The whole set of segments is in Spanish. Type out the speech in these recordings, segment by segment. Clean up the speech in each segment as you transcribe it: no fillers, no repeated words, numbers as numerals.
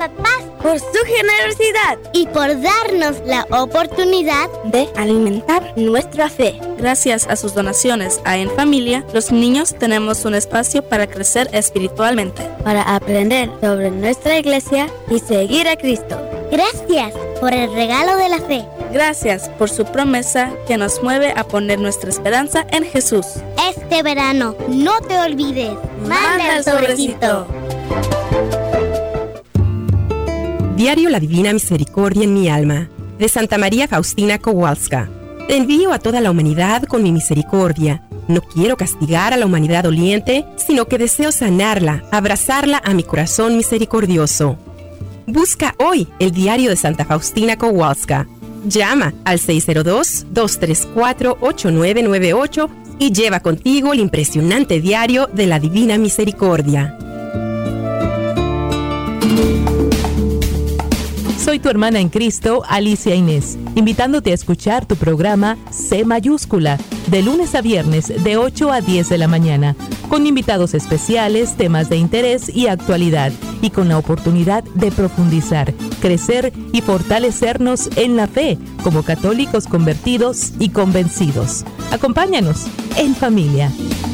papás por su generosidad y por darnos la oportunidad de alimentar nuestra fe. Gracias a sus donaciones a En Familia, los niños tenemos un espacio para crecer espiritualmente, para aprender sobre nuestra iglesia y seguir a Cristo. Gracias por el regalo de la fe. Gracias por su promesa que nos mueve a poner nuestra esperanza en Jesús. Este verano, no te olvides. Manda el sobrecito. Diario La Divina Misericordia en mi alma, de Santa María Faustina Kowalska. Te envío a toda la humanidad con mi misericordia. No quiero castigar a la humanidad doliente, sino que deseo sanarla, abrazarla a mi corazón misericordioso. Busca hoy el diario de Santa Faustina Kowalska. Llama al 602-234-8998 y lleva contigo el impresionante diario de la Divina Misericordia. Soy tu hermana en Cristo, Alicia Inés, invitándote a escuchar tu programa C Mayúscula, de lunes a viernes de 8 a 10 de la mañana, con invitados especiales, temas de interés y actualidad, y con la oportunidad de profundizar, crecer y fortalecernos en la fe, como católicos convertidos y convencidos. Acompáñanos en familia.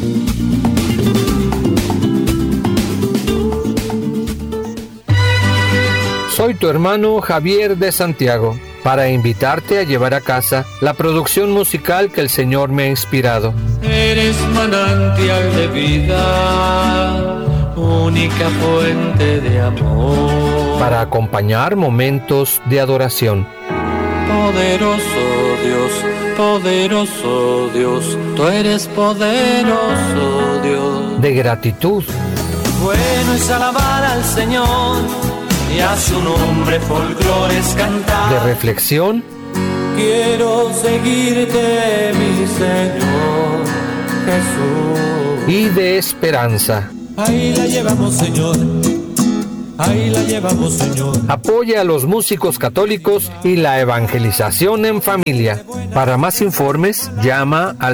Soy tu hermano Javier de Santiago, para invitarte a llevar a casa la producción musical que el Señor me ha inspirado. Eres manantial de vida, única fuente de amor. Para acompañar momentos de adoración. Poderoso Dios, tú eres poderoso Dios. De gratitud. Bueno es alabar al Señor y a su nombre folclores cantar. De reflexión. Quiero seguirte, mi Señor Jesús. Y de esperanza. Ahí la llevamos, Señor. Ahí la llevamos, Señor. Apoya a los músicos católicos y la evangelización en familia. Para más informes, llama al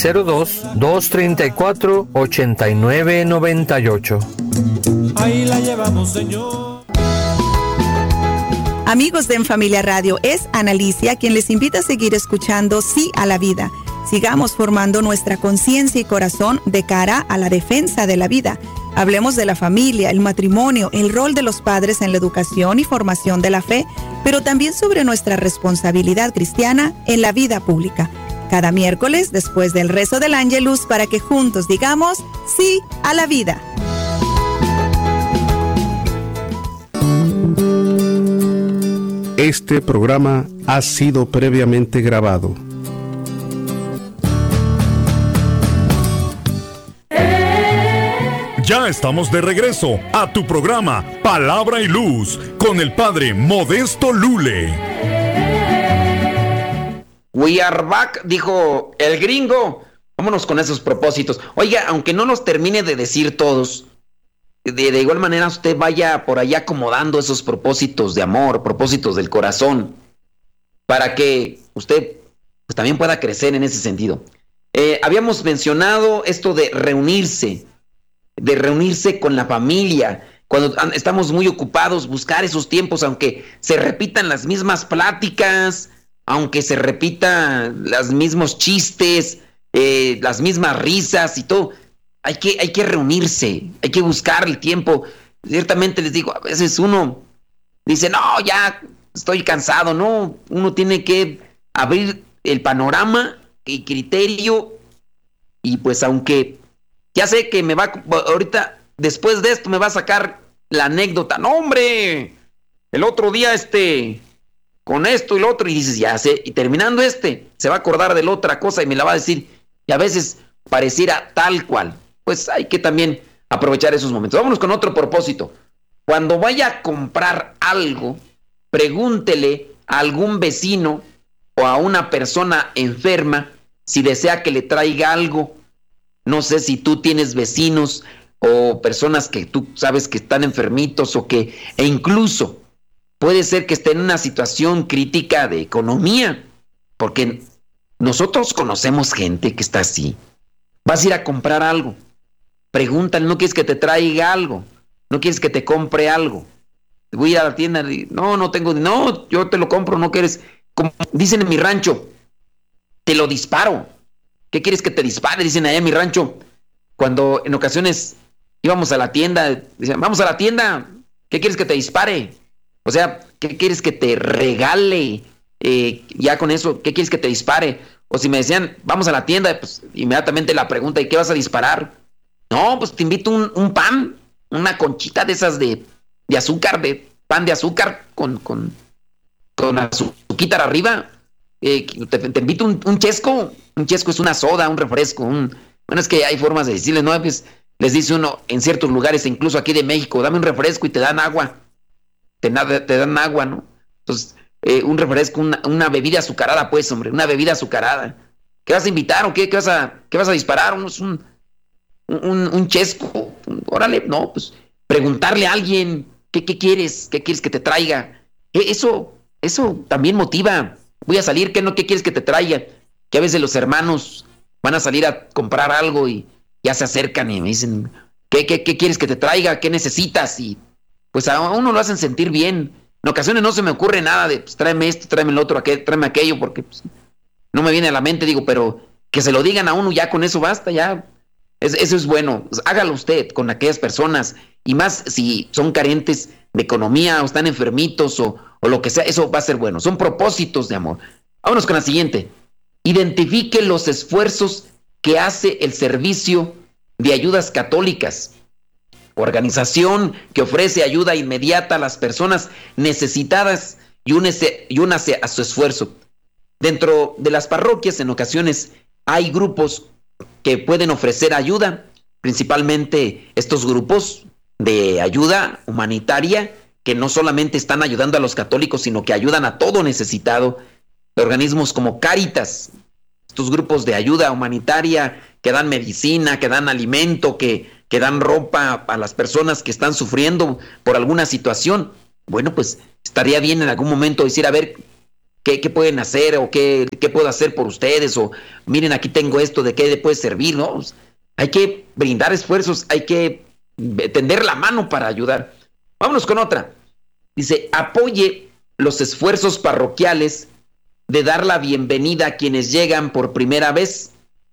602-234-8998. Ahí la llevamos, Señor. Amigos de En Familia Radio, es Ana Alicia quien les invita a seguir escuchando Sí a la Vida. Sigamos formando nuestra conciencia y corazón de cara a la defensa de la vida. Hablemos de la familia, el matrimonio, el rol de los padres en la educación y formación de la fe, pero también sobre nuestra responsabilidad cristiana en la vida pública. Cada miércoles, después del rezo del Ángelus, para que juntos digamos sí a la vida. Este programa ha sido previamente grabado. Ya estamos de regreso a tu programa Palabra y Luz con el Padre Modesto Lule. We are back, dijo el gringo. Vámonos con esos propósitos. Oiga, aunque no los termine de decir todos, de igual manera usted vaya por allá acomodando esos propósitos de amor, propósitos del corazón, para que usted pues, también pueda crecer en ese sentido. Habíamos mencionado esto de reunirse con la familia. Cuando estamos muy ocupados, buscar esos tiempos, aunque se repitan las mismas pláticas, aunque se repitan los mismos chistes, las mismas risas y todo. Hay que reunirse, hay que buscar el tiempo. Ciertamente les digo, a veces uno dice, no, ya estoy cansado, no. Uno tiene que abrir el panorama, el criterio, y pues aunque ya sé que me va, ahorita, después de esto me va a sacar la anécdota. No, hombre, el otro día con esto y lo otro, y dices, ya sé, y terminando se va a acordar de la otra cosa y me la va a decir, y a veces pareciera tal cual. Pues hay que también aprovechar esos momentos. Vámonos con otro propósito. Cuando vaya a comprar algo, pregúntele a algún vecino o a una persona enferma si desea que le traiga algo. No sé si tú tienes vecinos o personas que tú sabes que están enfermitos e incluso puede ser que estén en una situación crítica de economía, porque nosotros conocemos gente que está así. Vas a ir a comprar algo. Pregúntale, ¿no quieres que te traiga algo? ¿No quieres que te compre algo? voy a ir a la tienda. No tengo, no, yo te lo compro, no quieres. Como dicen en mi rancho, te lo disparo. ¿Qué quieres que te dispare? Dicen allá en mi rancho. Cuando en ocasiones íbamos a la tienda, decían, vamos a la tienda, ¿qué quieres que te dispare? O sea, ¿qué quieres que te regale? Ya con eso, ¿qué quieres que te dispare? O si me decían, vamos a la tienda, pues inmediatamente la pregunta, ¿y qué vas a disparar? No, pues te invito un pan, una conchita de esas de azúcar, de pan de azúcar con azuquita arriba. Te invito un chesco. Un chesco es una soda, un refresco. Bueno, es que hay formas de decirles, ¿no? Pues les dice uno en ciertos lugares, incluso aquí de México, dame un refresco y te dan agua. Te dan agua, ¿no? Entonces, un refresco, una bebida azucarada, pues, hombre, una bebida azucarada. ¿Qué vas a invitar o qué? ¿Qué vas a disparar? Un chesco. Órale, no, pues, preguntarle a alguien, ¿qué quieres? ¿Qué quieres que te traiga? Eso también motiva. Voy a salir, ¿qué quieres que te traiga? Que a veces los hermanos van a salir a comprar algo y ya se acercan y me dicen, ¿qué quieres que te traiga? ¿Qué necesitas? Y pues a uno lo hacen sentir bien. En ocasiones no se me ocurre nada de, pues tráeme esto, tráeme el otro, tráeme aquello, porque pues, no me viene a la mente, digo, pero que se lo digan a uno, ya con eso basta, ya. Eso es bueno. Pues, hágalo usted con aquellas personas, y más si son carentes de economía o están enfermitos o lo que sea, eso va a ser bueno. Son propósitos de amor. Vámonos con la siguiente. Identifique los esfuerzos que hace el Servicio de Ayudas Católicas, organización que ofrece ayuda inmediata a las personas necesitadas y únase a su esfuerzo. Dentro de las parroquias, en ocasiones, hay grupos que pueden ofrecer ayuda, principalmente estos grupos de ayuda humanitaria, que no solamente están ayudando a los católicos, sino que ayudan a todo necesitado. Organismos como Cáritas, estos grupos de ayuda humanitaria que dan medicina, que dan alimento, que dan ropa a las personas que están sufriendo por alguna situación. Bueno, pues estaría bien en algún momento decir, a ver, ¿qué pueden hacer? O ¿qué puedo hacer por ustedes? O miren, aquí tengo esto, ¿de qué le puede servir? ¿No? Hay que brindar esfuerzos, hay que tender la mano para ayudar. Vámonos con otra. Dice, apoye los esfuerzos parroquiales de dar la bienvenida a quienes llegan por primera vez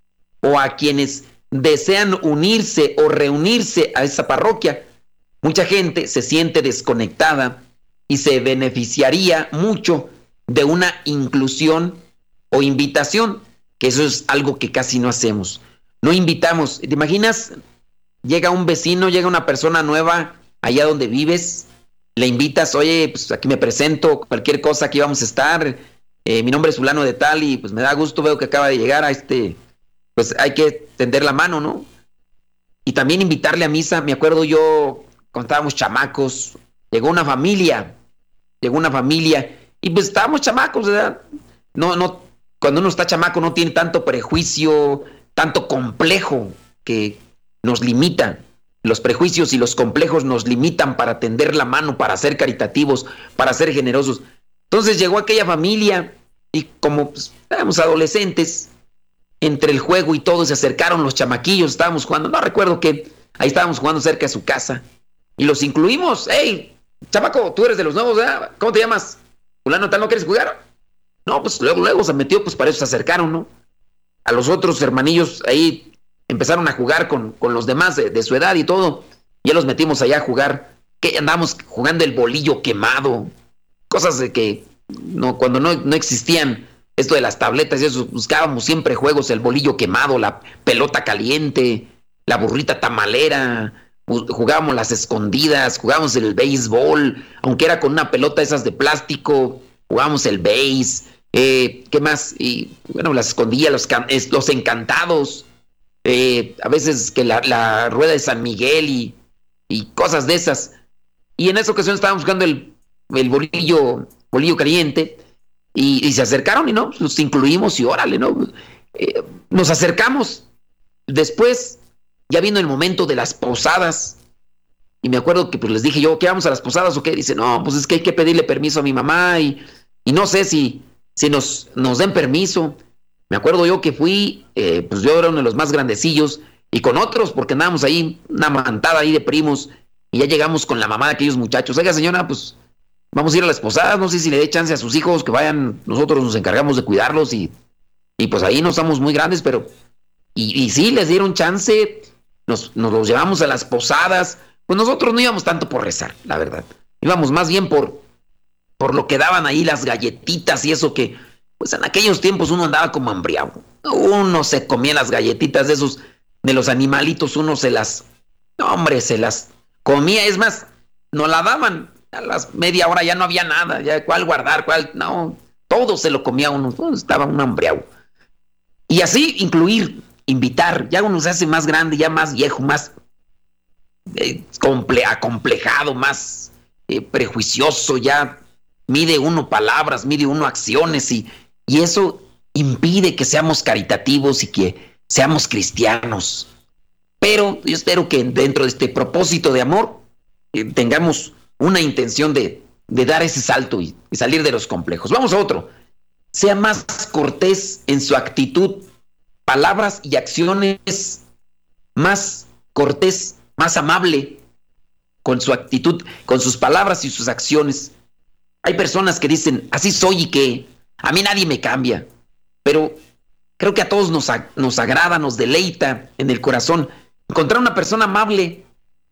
o a quienes desean unirse o reunirse a esa parroquia. Mucha gente se siente desconectada y se beneficiaría mucho de una inclusión o invitación, que eso es algo que casi no hacemos. No invitamos. ¿Te imaginas? Llega un vecino, llega una persona nueva allá donde vives, le invitas, oye, pues aquí me presento, cualquier cosa, aquí vamos a estar, mi nombre es fulano de tal y pues me da gusto, veo que acaba de llegar a pues hay que tender la mano, ¿no? Y también invitarle a misa. Me acuerdo yo, cuando estábamos chamacos, llegó una familia y pues estábamos chamacos, ¿verdad? No, cuando uno está chamaco no tiene tanto prejuicio, tanto complejo que nos limita. Los prejuicios y los complejos nos limitan para tender la mano, para ser caritativos, para ser generosos. Entonces llegó aquella familia y como pues, éramos adolescentes, entre el juego y todo se acercaron los chamaquillos, estábamos jugando, no recuerdo qué, ahí estábamos jugando cerca de su casa y los incluimos. Hey, chamaco, tú eres de los nuevos, ¿verdad? ¿Cómo te llamas? Fulano tal, ¿no quieres jugar? No, pues luego se metió, pues para eso se acercaron, ¿no? A los otros hermanillos ahí empezaron a jugar con los demás de su edad y todo. Ya los metimos allá a jugar. Que andábamos jugando el bolillo quemado. Cosas de que cuando no existían esto de las tabletas y eso, buscábamos siempre juegos, el bolillo quemado, la pelota caliente, la burrita tamalera, jugábamos las escondidas, jugábamos el béisbol, aunque era con una pelota esas de plástico, jugábamos el béis, ¿qué más? Y bueno, las escondidas, los encantados, a veces que la rueda de San Miguel y cosas de esas. Y en esa ocasión estábamos jugando el bolillo caliente y se acercaron y no, los incluimos y órale, ¿no? Nos acercamos. Después ya vino el momento de las posadas y me acuerdo que pues les dije yo, ¿qué vamos a las posadas o qué? Dice, no, pues es que hay que pedirle permiso a mi mamá y no sé si nos den permiso. Me acuerdo yo que fui, pues yo era uno de los más grandecillos y con otros porque andábamos ahí, una mantada ahí de primos Y ya llegamos con la mamá de aquellos muchachos. Oiga, señora, pues vamos a ir a las posadas, no sé si le dé chance a sus hijos que vayan, nosotros nos encargamos de cuidarlos y pues ahí no estamos muy grandes, pero... Y sí, les dieron chance, nos los llevamos a las posadas. Pues nosotros no íbamos tanto por rezar, la verdad. Íbamos más bien por lo que daban ahí las galletitas y eso que... Pues en aquellos tiempos uno andaba como hambriado. Uno se comía las galletitas de esos, de los animalitos, uno se las... No, hombre, se las comía. Es más, nos la daban a las media hora, ya no había nada. Ya cuál guardar, cuál... No, todo se lo comía uno. Estaba un hambriado. Y así invitar. Ya uno se hace más grande, ya más viejo, más acomplejado, más prejuicioso. Ya mide uno palabras, mide uno acciones y eso impide que seamos caritativos y que seamos cristianos. Pero yo espero que dentro de este propósito de amor tengamos una intención de dar ese salto y salir de los complejos. Vamos a otro. Sea más cortés en su actitud, palabras y acciones, más cortés, más amable con su actitud, con sus palabras y sus acciones. Hay personas que dicen, así soy y que a mí nadie me cambia. Pero creo que a todos nos agrada, nos deleita en el corazón encontrar una persona amable,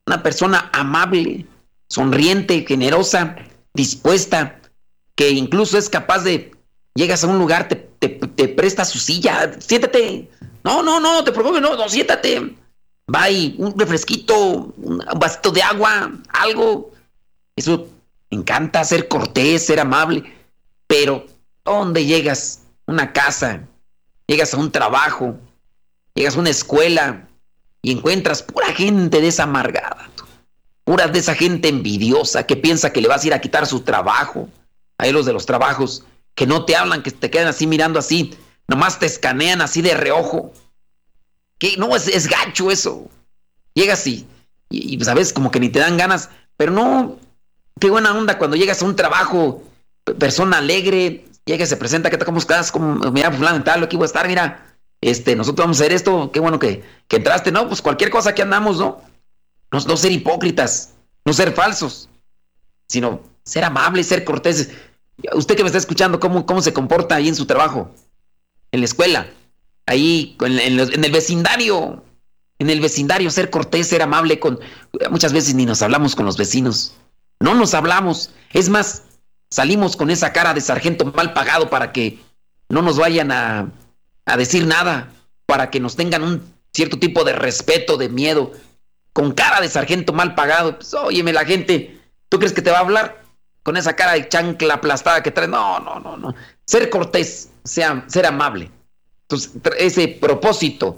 sonriente, generosa, dispuesta, que incluso es capaz de, llegas a un lugar, te presta su silla, siéntate. No, te preocupes, no, siéntate. Va y un refresquito, un vasito de agua, algo. Eso encanta, ser cortés, ser amable. Pero, ¿dónde llegas? Una casa, llegas a un trabajo, llegas a una escuela y encuentras pura gente de esa amargada, pura de esa gente envidiosa que piensa que le vas a ir a quitar su trabajo. Hay los de los trabajos que no te hablan, que te quedan así mirando así, nomás te escanean así de reojo. Que no, es gacho eso. Llegas y sabes, como que ni te dan ganas, pero no, qué buena onda cuando llegas a un trabajo, persona alegre, llega y se presenta, ¿cómo estás? Mira, fulano, tal, aquí voy a estar, mira, nosotros vamos a hacer esto, qué bueno que entraste, no, pues cualquier cosa que andamos, ¿no? No ser hipócritas, no ser falsos, sino ser amables, ser corteses. Usted que me está escuchando, ¿cómo se comporta ahí en su trabajo? En la escuela, ahí en el vecindario. En el vecindario, ser cortés, ser amable muchas veces ni nos hablamos con los vecinos. No nos hablamos. Es más, salimos con esa cara de sargento mal pagado para que no nos vayan a decir nada, para que nos tengan un cierto tipo de respeto, de miedo. Con cara de sargento mal pagado. Pues, óyeme, la gente, ¿tú crees que te va a hablar? Con esa cara de chancla aplastada que trae. No. Ser cortés, ser amable. Entonces, ese propósito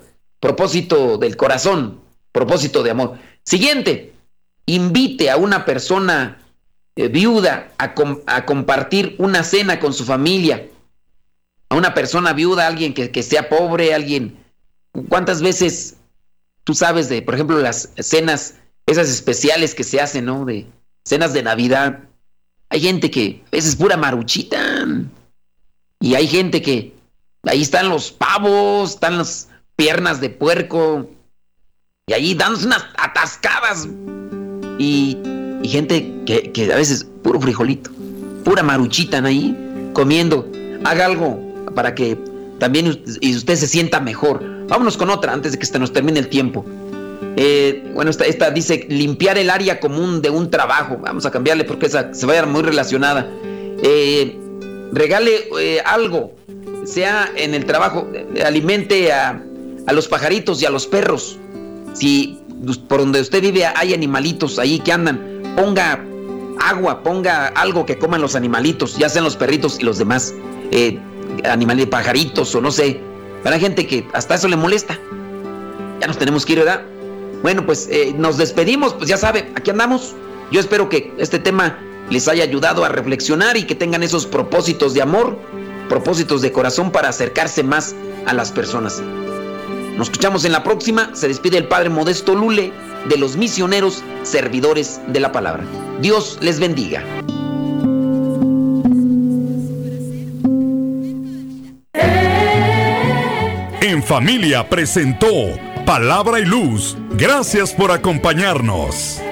del corazón, propósito de amor. Siguiente, invite a una persona viuda a compartir una cena con su familia. A una persona viuda, alguien que sea pobre, alguien... ¿Cuántas veces tú sabes de, por ejemplo, las cenas, esas especiales que se hacen, ¿no? De cenas de Navidad. Hay gente que a veces es pura maruchita. Y hay gente que... Ahí están los pavos, están las piernas de puerco. Y ahí dándose unas atascadas. Y gente que a veces puro frijolito, pura maruchita ahí comiendo. Haga algo para que también usted se sienta mejor. Vámonos con otra antes de que nos termine el tiempo. Esta dice limpiar el área común de un trabajo. Vamos a cambiarle porque esa se vaya muy relacionada. Regale algo, sea en el trabajo, alimente a los pajaritos y a los perros. Si por donde usted vive hay animalitos ahí que andan, ponga agua, ponga algo que coman los animalitos, ya sean los perritos y los demás animales, pajaritos o no sé. Para gente que hasta eso le molesta. Ya nos tenemos que ir, ¿verdad? Bueno, pues nos despedimos, pues ya sabe, aquí andamos. Yo espero que este tema les haya ayudado a reflexionar y que tengan esos propósitos de amor, propósitos de corazón para acercarse más a las personas. Nos escuchamos en la próxima. Se despide el Padre Modesto Lule de los misioneros servidores de la palabra. Dios les bendiga. En Familia presentó Palabra y Luz. Gracias por acompañarnos.